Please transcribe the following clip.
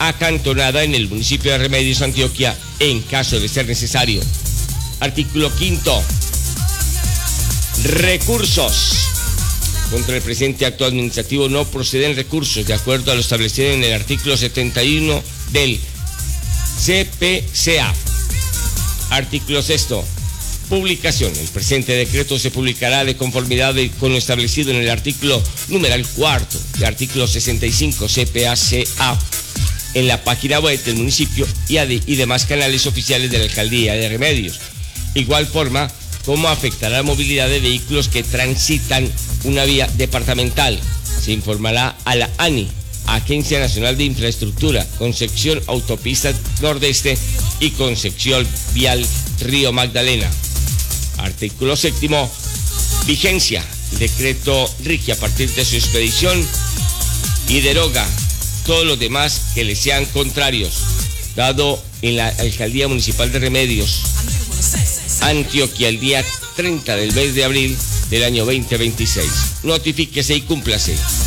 acantonada en el municipio de Remedios, Antioquia, en caso de ser necesario. Artículo 5. Recursos. Contra el presente acto administrativo no proceden recursos, de acuerdo a lo establecido en el artículo 71 del CPCA. Artículo 6. Publicación. El presente decreto se publicará de conformidad con lo establecido en el artículo numeral 4 del artículo 65 CPACA en la página web del municipio y demás canales oficiales de la Alcaldía de Remedios. Igual forma como afectará la movilidad de vehículos que transitan una vía departamental. Se informará a la ANI, Agencia Nacional de Infraestructura, Concepción Autopista Nordeste y Concepción Vial Río Magdalena. Artículo 7. Vigencia. El decreto rige a partir de su expedición y deroga todos los demás que le sean contrarios, dado en la Alcaldía Municipal de Remedios, Antioquia, el día 30 del mes de abril del año 2026. Notifíquese y cúmplase.